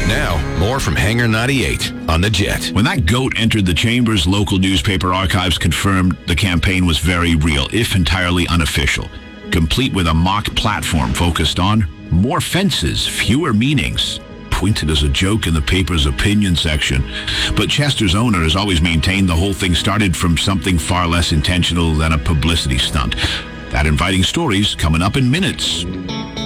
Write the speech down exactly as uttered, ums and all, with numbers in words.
Now, more from Hangar ninety-eight on The Jet. When that goat entered the chambers, local newspaper archives confirmed the campaign was very real, if entirely unofficial, complete with a mock platform focused on more fences, fewer meanings, pointed as a joke in the paper's opinion section. But Chester's owner has always maintained the whole thing started from something far less intentional than a publicity stunt. That inviting story's coming up in minutes.